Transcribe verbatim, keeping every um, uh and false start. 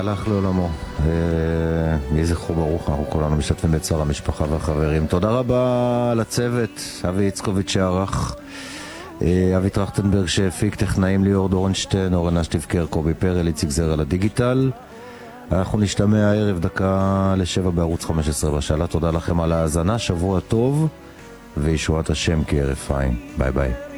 הלך לעולמו. יהי זכרו ברוך, אנחנו כולנו משתתפים בצער המשפחה והחברים. תודה רבה לצוות, אבי יצקוביץ' שערך, אבי טרכטנברג שהפיק, טכנאים ליאור דורנשטיין, אורן אשטיבקר, קובי פרל, איציק זר על הדיגיטל. אנחנו נשתמע הערב דקה לשבע בערוץ חמש עשרה בשאלה. תודה לכם על ההאזנה, שבוע טוב וישועת השם כערף עין. ביי ביי.